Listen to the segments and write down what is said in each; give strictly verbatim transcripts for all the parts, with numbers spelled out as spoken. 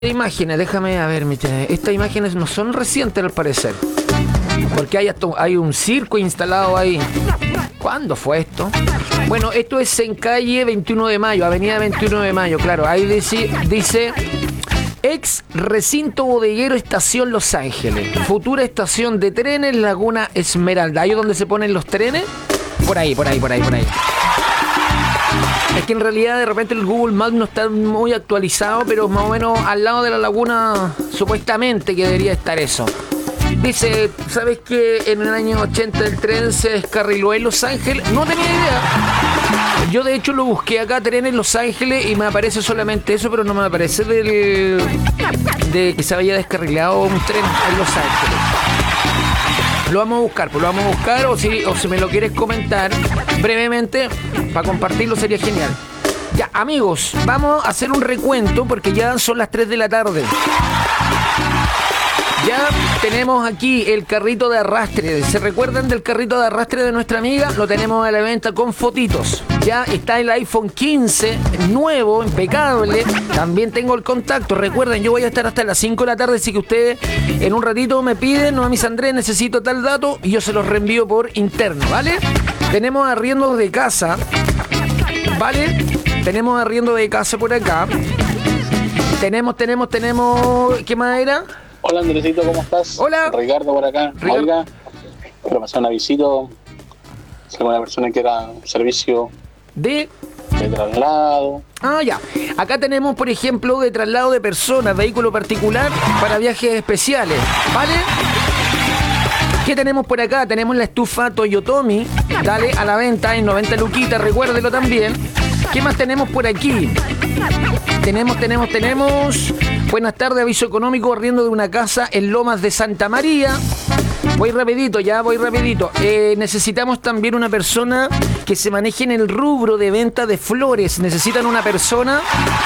Imágenes, déjame a ver, estas imágenes no son recientes al parecer, porque hay, hasta, hay un circo instalado ahí. ¿Cuándo fue esto? Bueno, esto es en calle veintiuno de mayo, avenida veintiuno de mayo, claro, ahí dice, dice ex recinto bodeguero estación Los Ángeles, futura estación de trenes Laguna Esmeralda, ahí es donde se ponen los trenes, por ahí, por ahí, por ahí, por ahí. Es que en realidad de repente el Google Maps no está muy actualizado, pero más o menos al lado de la laguna supuestamente que debería estar eso. Dice, ¿sabes que en el año ochenta el tren se descarriló en Los Ángeles? No tenía idea. Yo de hecho lo busqué acá, tren en Los Ángeles, y me aparece solamente eso, pero no me aparece del, de que se había descarrilado un tren en Los Ángeles. Lo vamos a buscar, pues lo vamos a buscar, o si, o si me lo quieres comentar brevemente, para compartirlo sería genial. Ya, amigos, vamos a hacer un recuento porque ya son las tres de la tarde. Ya tenemos aquí el carrito de arrastre. ¿Se recuerdan del carrito de arrastre de nuestra amiga? Lo tenemos a la venta con fotitos. Ya está el iPhone quince, nuevo, impecable. También tengo el contacto. Recuerden, yo voy a estar hasta las cinco de la tarde, así que ustedes en un ratito me piden, no a mis Andrés, necesito tal dato, y yo se los reenvío por interno, ¿vale? Tenemos arriendos de casa, ¿vale? Tenemos arriendo de casa por acá. Tenemos, tenemos, tenemos... ¿Qué más era? Hola Andresito, ¿cómo estás? Hola. Ricardo por acá. Ricardo. Oiga, quiero pasar una visita. Si alguna persona quiera un servicio De... de traslado. Ah, ya. Acá tenemos, por ejemplo, de traslado de personas, vehículo particular para viajes especiales, ¿vale? ¿Qué tenemos por acá? Tenemos la estufa Toyotomi, dale, a la venta en noventa luquitas, recuérdelo también. ¿Qué más tenemos por aquí? Tenemos, tenemos, tenemos... Buenas tardes, aviso económico, arriendo de una casa en Lomas de Santa María. Voy rapidito, ya voy rapidito. Eh, necesitamos también una persona que se maneje en el rubro de venta de flores. Necesitan una persona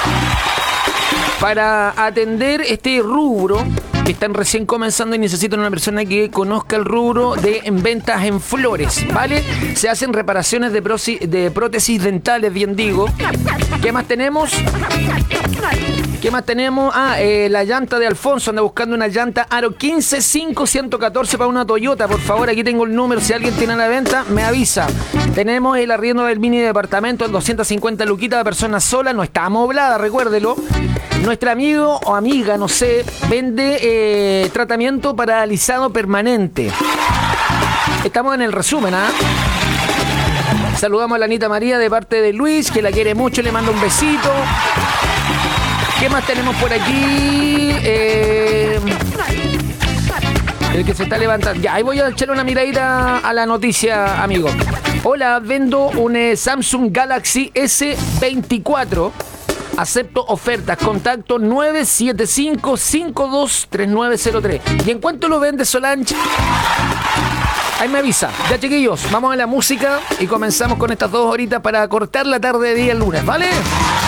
para atender este rubro, que están recién comenzando y necesitan una persona que conozca el rubro de en ventas en flores, ¿vale? Se hacen reparaciones de, prosi- de prótesis dentales, bien digo. ¿Qué más tenemos? ¿Qué más tenemos? Ah, eh, la llanta de Alfonso. Anda buscando una llanta Aro quince cinco ciento catorce para una Toyota. Por favor, aquí tengo el número. Si alguien tiene a la venta, me avisa. Tenemos el arriendo del mini departamento en doscientas cincuenta luquitas de persona sola. No está amoblada, recuérdelo. Nuestro amigo o amiga, no sé, vende eh, tratamiento para alisado permanente. Estamos en el resumen, ¿ah? ¿eh? Saludamos a la Anita María de parte de Luis, que la quiere mucho, le manda un besito. ¿Qué más tenemos por aquí? Eh, el que se está levantando. Ya, ahí voy a echar una miradita a la noticia, amigo. Hola, vendo un eh, Samsung Galaxy ese veinticuatro. Acepto ofertas. Contacto nueve siete cinco, cinco dos tres nueve cero tres. ¿Y en cuánto lo vende Solange? Ahí me avisa. Ya, chiquillos, vamos a la música y comenzamos con estas dos horitas para cortar la tarde de día el lunes, ¿vale?